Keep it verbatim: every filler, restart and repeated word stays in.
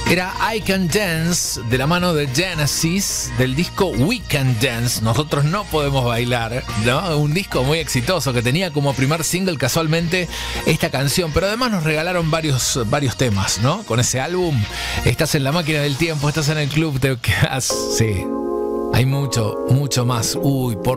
Era I Can Dance, de la mano de Genesis, del disco We Can Dance, Nosotros No Podemos Bailar, ¿no? Un disco muy exitoso que tenía como primer single casualmente esta canción, pero además nos regalaron varios, varios temas, ¿no? Con ese álbum, estás en la máquina del tiempo, estás en el club, te quedas, sí, hay mucho, mucho más. Uy, por